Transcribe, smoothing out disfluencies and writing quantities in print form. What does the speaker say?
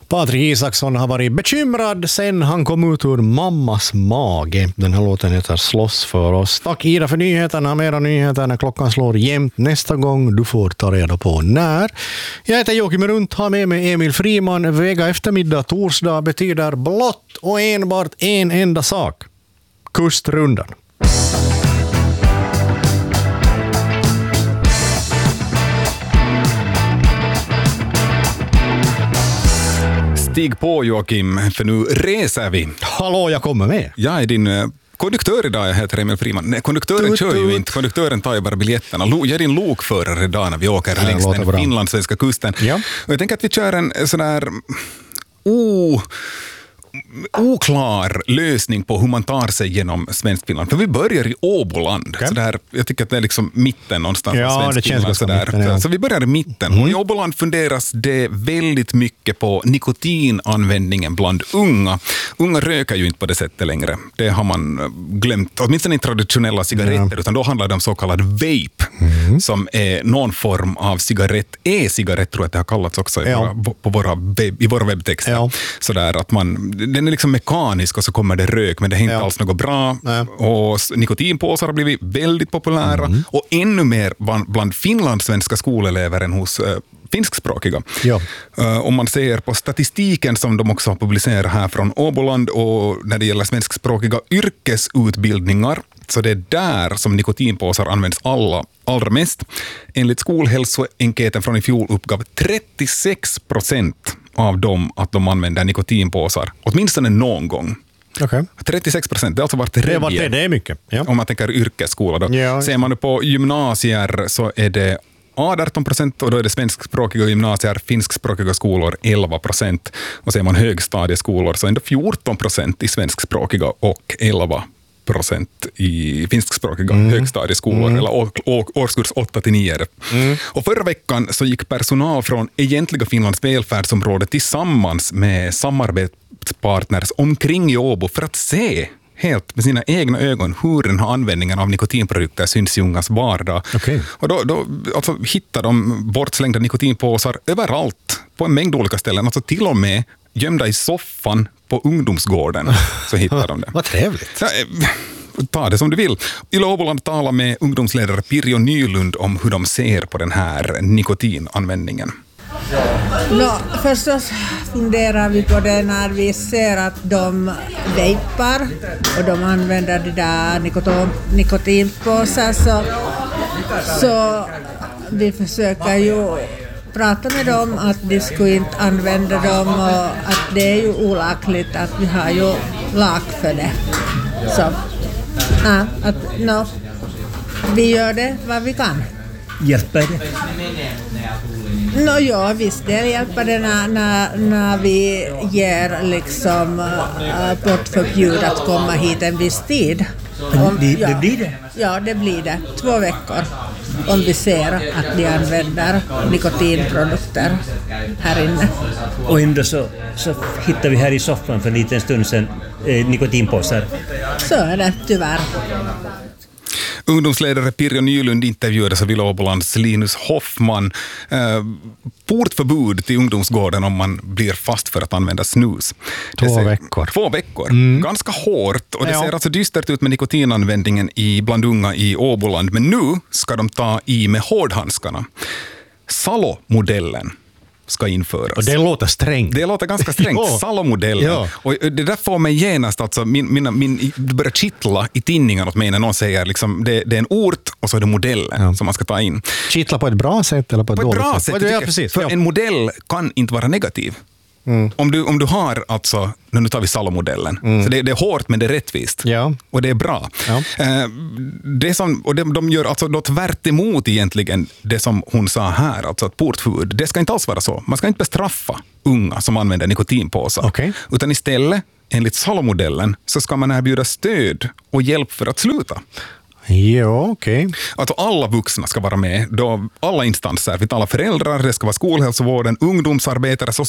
Patrik Isaksson har varit bekymrad sen han kom ut ur mammas mage. Den här låten heter Slåss för oss. Tack Ida för nyheterna. Mera nyheter när klockan slår jämnt nästa gång. Du får ta reda på när. Jag heter Joakim Runt, har med mig Emil Friman. Vega eftermiddag, torsdag betyder blott och enbart en enda sak. Kustrundan. Stig på Joakim, för nu reser vi. Hallå, jag kommer med. Jag är din konduktör idag, jag heter Emil Friman. Nej, konduktören kör ju inte, konduktören tar ju bara biljetterna. Jag är din lokförare idag när vi åker längs den finlandssvenska kusten. Ja. Och jag tänker att vi kör en sån där oklar lösning på hur man tar sig genom Svenskfinland. För vi börjar i Åboland. Okay. Så där, jag tycker att det är liksom mitten någonstans. Ja, det känns ganska mitten. Ja. Så vi börjar i mitten. Och i Åboland funderas det väldigt mycket på nikotinanvändningen bland unga. Unga röker ju inte på det sättet längre. Det har man glömt. Åtminstone inte traditionella cigaretter, utan då handlar det om så kallad vape, som är någon form av cigarett. E-cigarett tror jag att det har kallats också i våra webbtexter. Ja. Så där att den är liksom mekanisk och så kommer det rök, men det är inte alls något bra. Och nikotinpåsar har blivit väldigt populära och ännu mer bland finlandssvenska skolelever än hos finskspråkiga. Ja. Om man ser på statistiken som de också har publicerat här från Åboland och när det gäller svenskspråkiga yrkesutbildningar, så det är där som nikotinpåsar används allra mest. Enligt skolhälsoenkäten från i fjol uppgav 36% av dem att de använder nikotinpåsar, åtminstone någon gång. Okay. 36%, det har alltså varit revie. Det är mycket. Ja. Om man tänker yrkesskola då. Ja. Ser man på gymnasier så är det 18% och då är det svenskspråkiga gymnasier, finskspråkiga skolor 11%. Och ser man högstadieskolor så är det 14% i svenskspråkiga och 11% i finskspråkiga högstadieskolor eller årskurs 8-9. Och förra veckan så gick personal från egentliga Finlands välfärdsområde tillsammans med samarbetspartners omkring i Åbo för att se helt med sina egna ögon hur den här användningen av nikotinprodukter syns i ungas vardag. Okay. Och då alltså, hittar de bortslängda nikotinpåsar överallt på en mängd olika ställen. Alltså till och med gömda i soffan på ungdomsgården så hittar de det. Vad trevligt. Ta det som du vill. Yle Åboland talar med ungdomsledare Pirjo Nylund om hur de ser på den här nikotinanvändningen. Förstås funderar vi på det när vi ser att de vejpar och de använder det där nikotinpåsar, så vi försöker ju prata med dem att de skulle inte använda dem och att det är ju olagligt, att vi har ju lag för det. Så vi gör det vad vi kan. Hjälper det? Ja, visst det hjälper det när vi ger liksom portförbjud att komma hit en viss tid. Det blir det? Ja, det blir det. 2 veckor. Om vi ser att de använder nikotinprodukter här inne. Och ändå så hittar vi här i soffan för en liten stund sedan nikotinpåsar. Så är det tyvärr. Ungdomsledare Pirjo Nylund intervjuades av Yle Åbolands Linus Hoffman. Portförbud till ungdomsgården om man blir fast för att använda snus. 2 veckor. 2 veckor. Ganska hårt. Och det ser alltså dystert ut med nikotinanvändningen bland unga i Åboland. Men nu ska de ta i med hårdhandskarna. Salo-modellen ska införas. Och det låter strängt. Det låter ganska strängt. Salo-modellen. Ja. Och det där får mig genast, alltså, det börjar kittla i tinningen åt mig när någon säger liksom, det är en ort och så är det modellen som man ska ta in. Kittla på ett bra sätt eller på ett dåligt sätt? Ja, precis. För en modell kan inte vara negativ. Om du har alltså, nu tar vi Salo-modellen, så det är hårt men det är rättvist och det är bra. Ja. De gör alltså då tvärt emot egentligen det som hon sa här, alltså att portförbud, det ska inte alls vara så. Man ska inte bestraffa unga som använder nikotinpåsar, utan istället enligt Salo-modellen så ska man erbjuda stöd och hjälp för att sluta. Ja, okej. Alltså alla vuxna ska vara med, då alla instanser, vi talar föräldrar, det ska vara skolhälsovården, ungdomsarbetare,